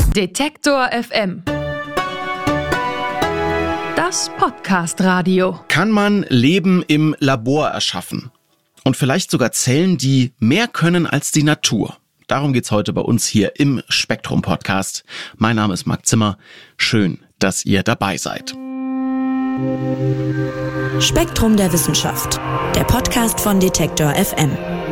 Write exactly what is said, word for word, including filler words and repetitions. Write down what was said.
Detektor F M. Das Podcast-Radio. Kann man Leben im Labor erschaffen? Und vielleicht sogar Zellen, die mehr können als die Natur? Darum geht's heute bei uns hier im Spektrum-Podcast. Mein Name ist Marc Zimmer. Schön, dass ihr dabei seid. Spektrum der Wissenschaft, der Podcast von Detektor F M.